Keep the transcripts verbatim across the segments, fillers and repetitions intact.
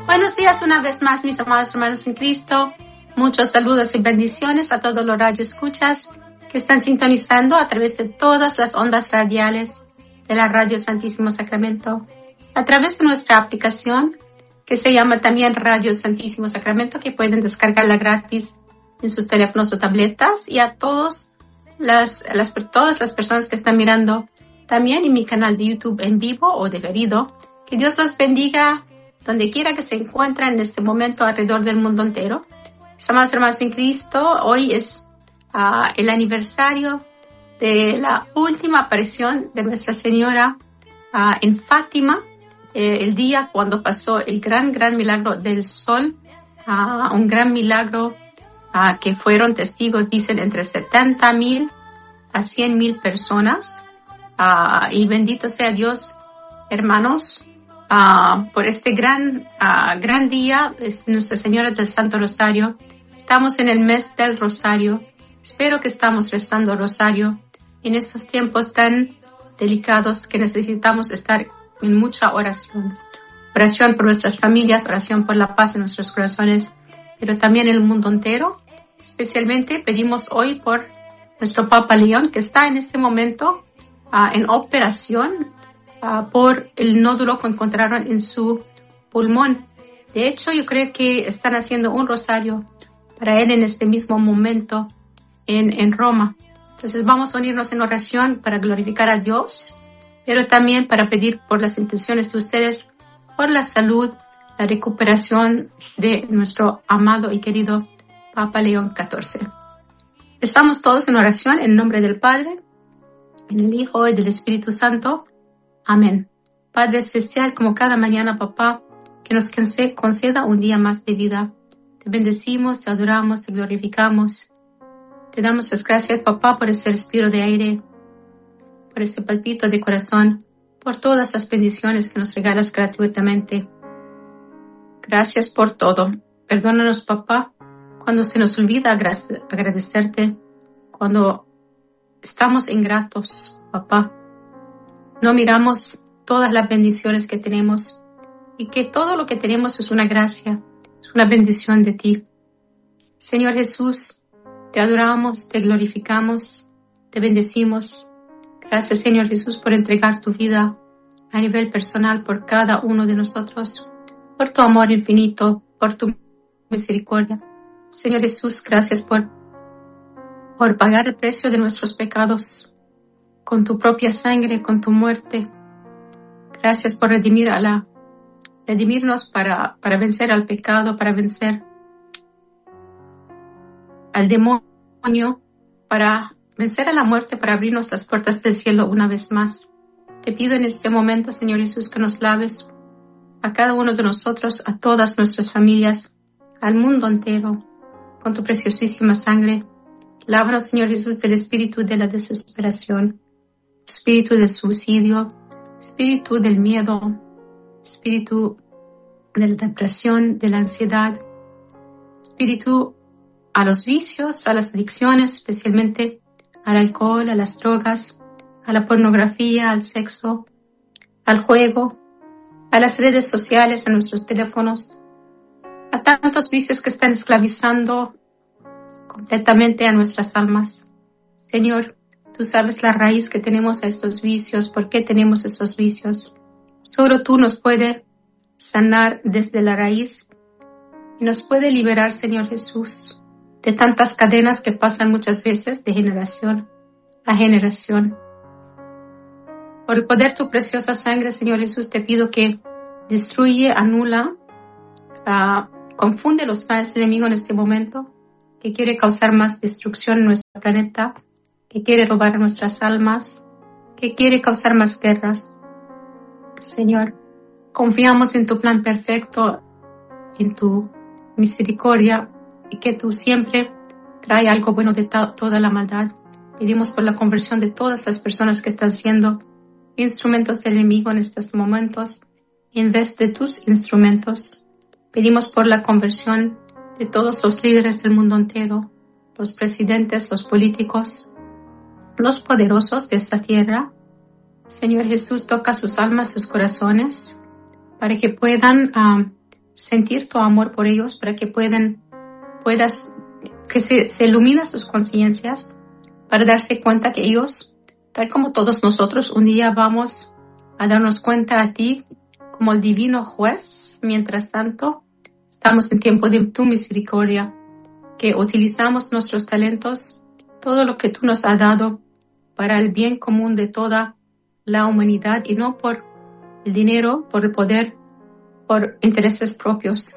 Buenos días una vez más, mis amados hermanos en Cristo. Muchos saludos y bendiciones a todos los radioescuchas que están sintonizando a través de todas las ondas radiales de la Radio Santísimo Sacramento, a través de nuestra aplicación que se llama también Radio Santísimo Sacramento, que pueden descargarla gratis en sus teléfonos o tabletas, y a todos las, las, todas las personas que están mirando también en mi canal de YouTube en vivo o diferido. Que Dios los bendiga donde quiera que se encuentren en este momento alrededor del mundo entero. Amados hermanos en Cristo, hoy es uh, el aniversario de la última aparición de Nuestra Señora uh, en Fátima, eh, el día cuando pasó el gran, gran milagro del sol, uh, un gran milagro uh, que fueron testigos, dicen, entre setenta mil a cien mil personas. Uh, y bendito sea Dios, hermanos, Uh, por este gran, uh, gran día, es Nuestra Señora del Santo Rosario. Estamos en el mes del Rosario. Espero que estamos rezando el Rosario en estos tiempos tan delicados que necesitamos estar en mucha oración. Oración por nuestras familias, oración por la paz en nuestros corazones, pero también en el mundo entero. Especialmente pedimos hoy por nuestro Papa León, que está en este momento uh, en operación Uh, por el nódulo que encontraron en su pulmón. De hecho, yo creo que están haciendo un rosario para él en este mismo momento en, en Roma. Entonces vamos a unirnos en oración para glorificar a Dios, pero también para pedir por las intenciones de ustedes, por la salud, la recuperación de nuestro amado y querido Papa León catorce. Estamos todos en oración en nombre del Padre, en el Hijo y del Espíritu Santo. Amén. Padre Celestial, como cada mañana, papá, que nos conceda un día más de vida. Te bendecimos, te adoramos, te glorificamos. Te damos las gracias, papá, por ese respiro de aire, por este palpito de corazón, por todas las bendiciones que nos regalas gratuitamente. Gracias por todo. Perdónanos, papá, cuando se nos olvida agradecerte, cuando estamos ingratos, papá. No miramos todas las bendiciones que tenemos y que todo lo que tenemos es una gracia, es una bendición de ti. Señor Jesús, te adoramos, te glorificamos, te bendecimos. Gracias, Señor Jesús, por entregar tu vida a nivel personal por cada uno de nosotros, por tu amor infinito, por tu misericordia. Señor Jesús, gracias por, por pagar el precio de nuestros pecados con tu propia sangre, con tu muerte. Gracias por redimir a la, redimirnos para, para vencer al pecado, para vencer al demonio, para vencer a la muerte, para abrirnos las puertas del cielo una vez más. Te pido en este momento, Señor Jesús, que nos laves a cada uno de nosotros, a todas nuestras familias, al mundo entero, con tu preciosísima sangre. Lávanos, Señor Jesús, del espíritu de la desesperación, espíritu del suicidio, espíritu del miedo, espíritu de la depresión, de la ansiedad, espíritu a los vicios, a las adicciones, especialmente al alcohol, a las drogas, a la pornografía, al sexo, al juego, a las redes sociales, a nuestros teléfonos, a tantos vicios que están esclavizando completamente a nuestras almas. Señor, tú sabes la raíz que tenemos a estos vicios, por qué tenemos estos vicios. Solo tú nos puedes sanar desde la raíz y nos puede liberar, Señor Jesús, de tantas cadenas que pasan muchas veces de generación a generación. Por el poder de tu preciosa sangre, Señor Jesús, te pido que destruye, anula, uh, confunde los planes del enemigo en este momento, que quiere causar más destrucción en nuestro planeta, que quiere robar nuestras almas, que quiere causar más guerras. Señor, confiamos en tu plan perfecto, en tu misericordia, y que tú siempre traes algo bueno de to- toda la maldad. Pedimos por la conversión de todas las personas que están siendo instrumentos del enemigo en estos momentos, en vez de tus instrumentos. Pedimos por la conversión de todos los líderes del mundo entero, los presidentes, los políticos, los poderosos de esta tierra. Señor Jesús, toca sus almas, sus corazones, para que puedan uh, sentir tu amor por ellos para que puedan, puedas, que se, se iluminen sus conciencias para darse cuenta que ellos, tal como todos nosotros, un día vamos a darnos cuenta a ti como el divino juez. Mientras tanto, estamos en tiempo de tu misericordia, que utilizamos nuestros talentos, todo lo que tú nos has dado para el bien común de toda la humanidad y no por el dinero, por el poder, por intereses propios.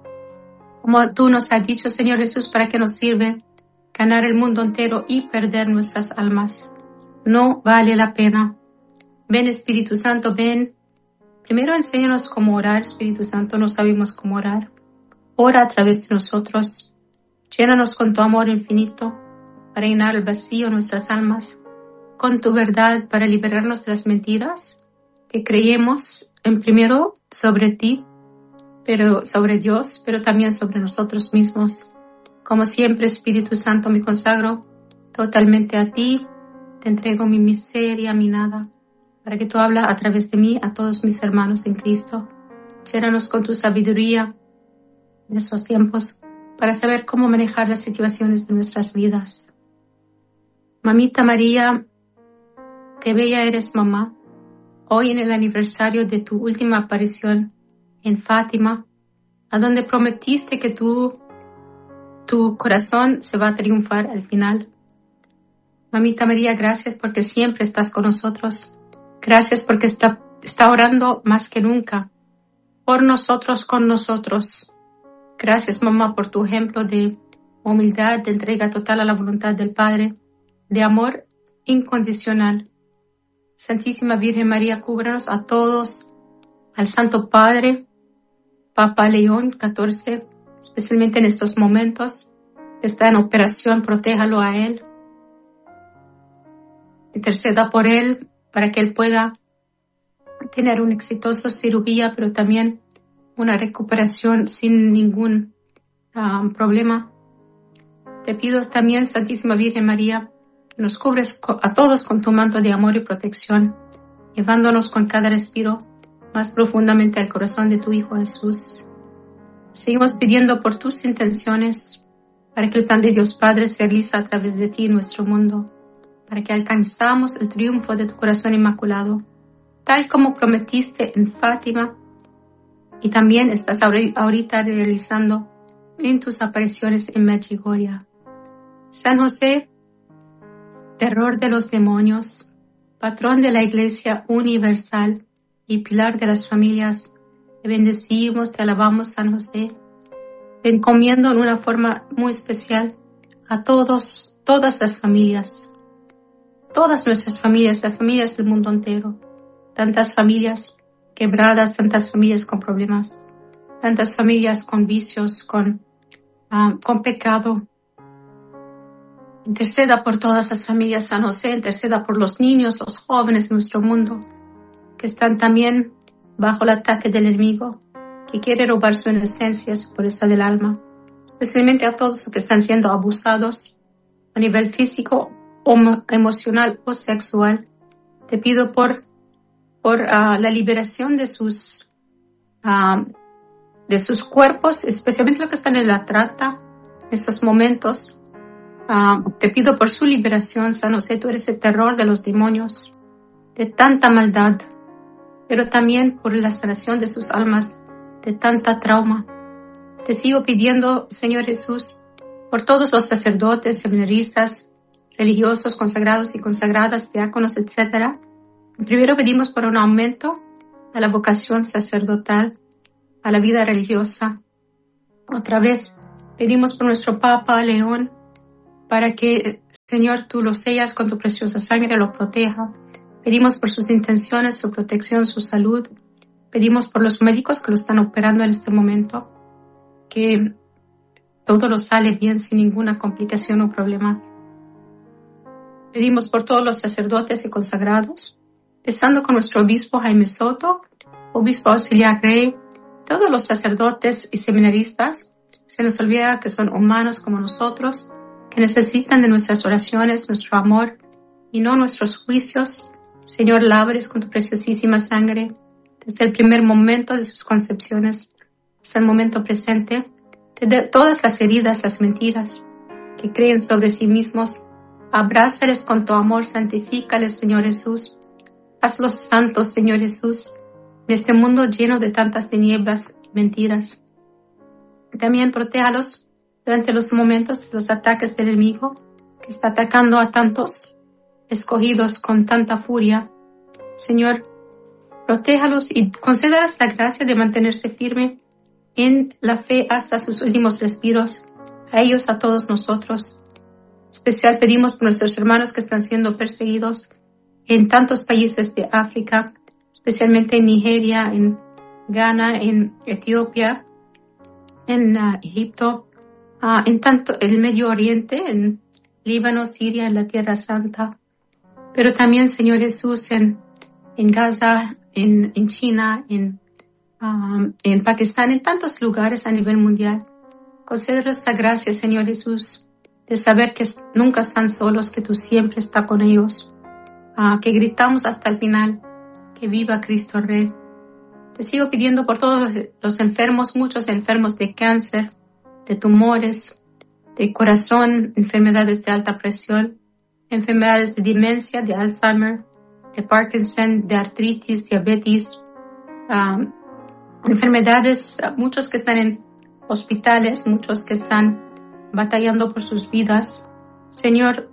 Como tú nos has dicho, Señor Jesús, ¿para qué nos sirve ganar el mundo entero y perder nuestras almas? No vale la pena. Ven, Espíritu Santo, ven. Primero enséñanos cómo orar, Espíritu Santo, no sabemos cómo orar. Ora a través de nosotros. Llénanos con tu amor infinito para llenar el vacío en nuestras almas, con tu verdad para liberarnos de las mentiras que creemos en primero sobre ti, pero sobre Dios, pero también sobre nosotros mismos. Como siempre, Espíritu Santo, me consagro totalmente a ti. Te entrego mi miseria, mi nada, para que tú hablas a través de mí a todos mis hermanos en Cristo. Llénanos con tu sabiduría en esos tiempos para saber cómo manejar las situaciones de nuestras vidas. Mamita María, qué bella eres, mamá. Hoy en el aniversario de tu última aparición en Fátima, a donde prometiste que tú, tu corazón se va a triunfar al final. Mamita María, gracias porque siempre estás con nosotros. Gracias porque está, está orando más que nunca por nosotros, con nosotros. Gracias, mamá, por tu ejemplo de humildad, de entrega total a la voluntad del Padre, de amor incondicional. Santísima Virgen María, cúbranos a todos, al Santo Padre, Papa León catorce, especialmente en estos momentos, está en operación, protéjalo a él. Interceda por él para que él pueda tener una exitosa cirugía, pero también una recuperación sin ningún um, problema. Te pido también, Santísima Virgen María, que nos cubres a todos con tu manto de amor y protección, llevándonos con cada respiro más profundamente al corazón de tu Hijo Jesús. Seguimos pidiendo por tus intenciones, para que el plan de Dios Padre se realice a través de ti en nuestro mundo, para que alcanzamos el triunfo de tu corazón inmaculado, tal como prometiste en Fátima, y también estás ahorita realizando en tus apariciones en Medjugorje. San José, terror de los demonios, patrón de la Iglesia universal y pilar de las familias, te bendecimos, te alabamos, San José. Te encomiendo en una forma muy especial a todos, todas las familias, todas nuestras familias, las familias del mundo entero, tantas familias quebradas, tantas familias con problemas, tantas familias con vicios, con, uh, con pecado. Interceda por todas las familias, San José, interceda por los niños, los jóvenes de nuestro mundo, que están también bajo el ataque del enemigo, que quiere robar su inocencia, su pureza del alma, especialmente a todos los que están siendo abusados a nivel físico, o emocional o sexual. Te pido por, por uh, la liberación de sus, uh, de sus cuerpos, especialmente los que están en la trata en estos momentos. Uh, te pido por su liberación, San José, tú eres el terror de los demonios, de tanta maldad, pero también por la sanación de sus almas, de tanta trauma. Te sigo pidiendo, Señor Jesús, por todos los sacerdotes, seminaristas, religiosos, consagrados y consagradas, diáconos, etcétera. Primero pedimos por un aumento a la vocación sacerdotal, a la vida religiosa. Otra vez pedimos por nuestro Papa León, para que, Señor, tú lo sellas con tu preciosa sangre, lo proteja. Pedimos por sus intenciones, su protección, su salud. Pedimos por los médicos que lo están operando en este momento, que todo lo sale bien sin ninguna complicación o problema. Pedimos por todos los sacerdotes y consagrados, empezando con nuestro obispo Jaime Soto, obispo auxiliar Rey, todos los sacerdotes y seminaristas. Se nos olvida que son humanos como nosotros, que necesitan de nuestras oraciones, nuestro amor y no nuestros juicios. Señor, láveles con tu preciosísima sangre desde el primer momento de sus concepciones. hasta el momento presente, de todas las heridas, las mentiras que creen sobre sí mismos. Abrázales con tu amor, santifícales, Señor Jesús. Hazlos santos, Señor Jesús, de este mundo lleno de tantas tinieblas y mentiras. También protéjalos durante los momentos de los ataques del enemigo, que está atacando a tantos escogidos con tanta furia. Señor, protéjalos y concédales la gracia de mantenerse firme en la fe hasta sus últimos respiros, a ellos, a todos nosotros. En especial pedimos por nuestros hermanos que están siendo perseguidos en tantos países de África, especialmente en Nigeria, en Ghana, en Etiopía, en uh, Egipto, uh, en tanto el Medio Oriente, en Líbano, Siria, en la Tierra Santa, pero también, Señor Jesús, en, en Gaza, en, en China, en, um, en Pakistán, en tantos lugares a nivel mundial. Concédeles la gracia, Señor Jesús, de saber que nunca están solos, que tú siempre estás con ellos, uh, que gritamos hasta el final, que viva Cristo Rey. Te sigo pidiendo por todos los enfermos, muchos enfermos de cáncer, de tumores, de corazón, enfermedades de alta presión, enfermedades de demencia, de Alzheimer, de Parkinson, de artritis, diabetes, um, enfermedades, muchos que están en hospitales, muchos que están batallando por sus vidas. Señor,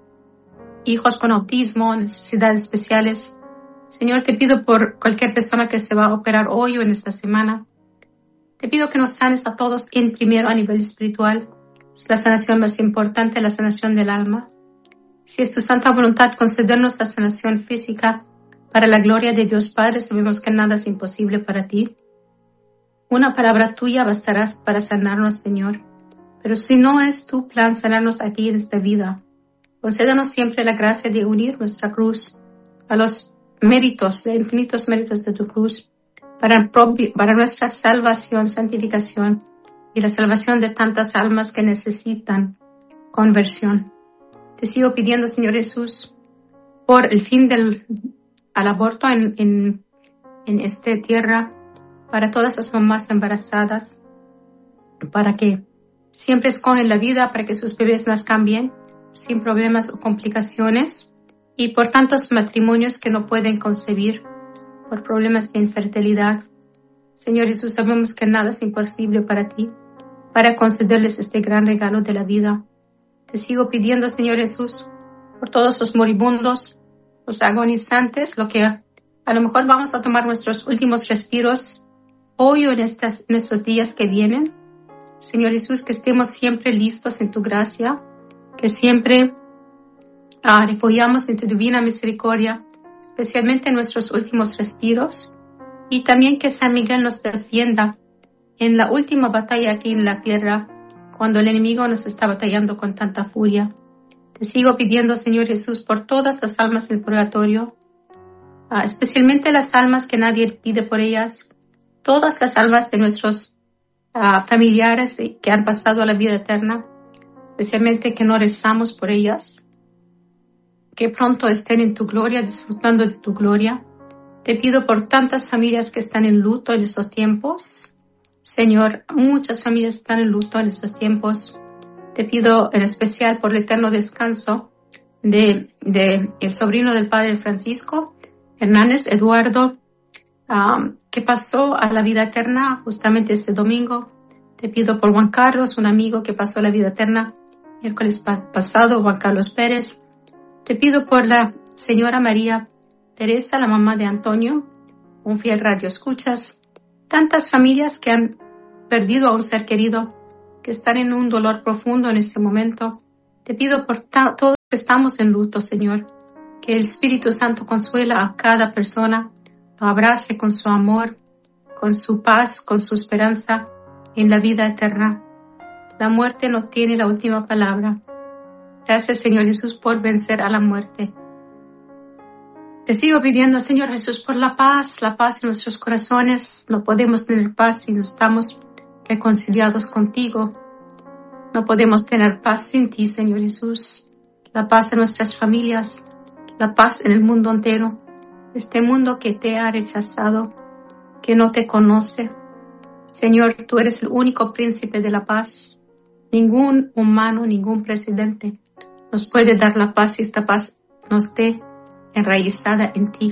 hijos con autismo, necesidades especiales. Señor, te pido por cualquier persona que se va a operar hoy o en esta semana. Te pido que nos sanes a todos en primero a nivel espiritual. Es la sanación más importante, la sanación del alma. Si es tu santa voluntad concedernos la sanación física para la gloria de Dios Padre, sabemos que nada es imposible para ti. Una palabra tuya bastará para sanarnos, Señor. Pero si no es tu plan sanarnos aquí en esta vida, concédanos siempre la gracia de unir nuestra cruz a los méritos, de infinitos méritos de tu cruz, para, propio, para nuestra salvación, santificación y la salvación de tantas almas que necesitan conversión. Te sigo pidiendo, Señor Jesús, por el fin del al aborto en, en, en esta tierra, para todas las mamás embarazadas, para que siempre escogen la vida, para que sus bebés nazcan bien, sin problemas o complicaciones, y por tantos matrimonios que no pueden concebir por problemas de infertilidad. Señor Jesús, sabemos que nada es imposible para ti, para concederles este gran regalo de la vida. Te sigo pidiendo, Señor Jesús, por todos los moribundos, los agonizantes, lo que a lo mejor vamos a tomar nuestros últimos respiros hoy o en, estas, en estos días que vienen. Señor Jesús, que estemos siempre listos en tu gracia, que siempre uh, refugiamos en tu divina misericordia, especialmente en nuestros últimos respiros, y también que San Miguel nos defienda en la última batalla aquí en la tierra, cuando el enemigo nos está batallando con tanta furia. Te sigo pidiendo, Señor Jesús, por todas las almas del purgatorio, uh, especialmente las almas que nadie pide por ellas, todas las almas de nuestros uh, familiares que han pasado a la vida eterna, especialmente que no rezamos por ellas, que pronto estén en tu gloria, disfrutando de tu gloria. Te pido por tantas familias que están en luto en estos tiempos. Señor, muchas familias están en luto en estos tiempos. Te pido en especial por el eterno descanso de, de el sobrino del Padre Francisco, Hernández Eduardo, um, que pasó a la vida eterna justamente este domingo. Te pido por Juan Carlos, un amigo que pasó a la vida eterna miércoles pasado, Juan Carlos Pérez. Te pido por la señora María Teresa, la mamá de Antonio, un fiel radio escuchas. Tantas familias que han perdido a un ser querido, que están en un dolor profundo en este momento. Te pido por ta- todos que estamos en luto, Señor, que el Espíritu Santo consuela a cada persona, lo abrace con su amor, con su paz, con su esperanza en la vida eterna. La muerte no tiene la última palabra. Gracias, Señor Jesús, por vencer a la muerte. Te sigo pidiendo, Señor Jesús, por la paz, la paz en nuestros corazones. No podemos tener paz si no estamos reconciliados contigo. No podemos tener paz sin ti, Señor Jesús. La paz en nuestras familias, la paz en el mundo entero. Este mundo que te ha rechazado, que no te conoce. Señor, tú eres el único príncipe de la paz. Ningún humano, ningún presidente nos puede dar la paz si esta paz no esté enraizada en ti.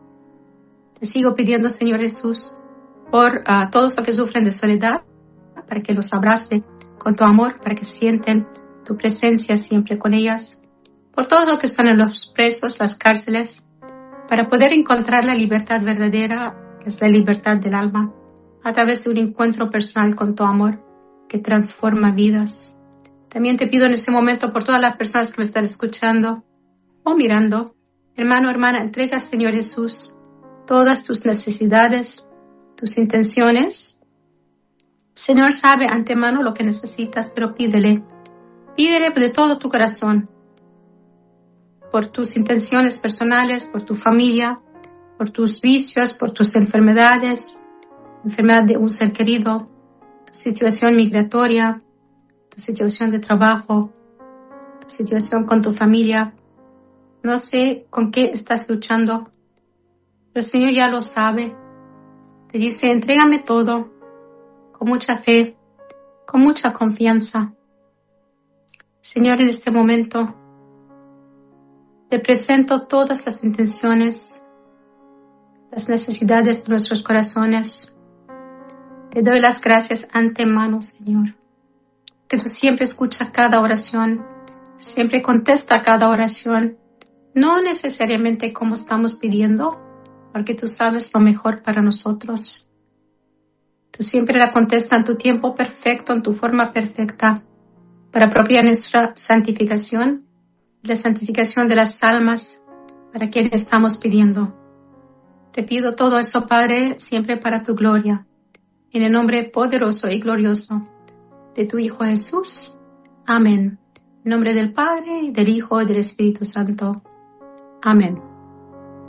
Te sigo pidiendo, Señor Jesús, por uh, todos los que sufren de soledad, para que los abrace con tu amor, para que sienten tu presencia siempre con ellas. Por todos los que están en los presos, las cárceles, para poder encontrar la libertad verdadera, que es la libertad del alma, a través de un encuentro personal con tu amor, que transforma vidas. También te pido en este momento por todas las personas que me están escuchando o mirando. Hermano, hermana, entrega, Señor Jesús, todas tus necesidades, tus intenciones. Señor sabe antemano lo que necesitas, pero pídele. Pídele de todo tu corazón, por tus intenciones personales, por tu familia, por tus vicios, por tus enfermedades, enfermedad de un ser querido, tu situación migratoria, tu situación de trabajo, tu situación con tu familia. No sé con qué estás luchando, pero el Señor ya lo sabe. Te dice, entrégame todo, con mucha fe, con mucha confianza. Señor, en este momento, te presento todas las intenciones, las necesidades de nuestros corazones. Te doy las gracias antemano, Señor, que tú siempre escuchas cada oración, siempre contesta cada oración, no necesariamente como estamos pidiendo, porque tú sabes lo mejor para nosotros. Tú siempre la contestas en tu tiempo perfecto, en tu forma perfecta, para apropiar nuestra santificación, la santificación de las almas, para quienes estamos pidiendo. Te pido todo eso, Padre, siempre para tu gloria, en el nombre poderoso y glorioso de tu Hijo Jesús. Amén. En nombre del Padre, del Hijo y del Espíritu Santo. Amén.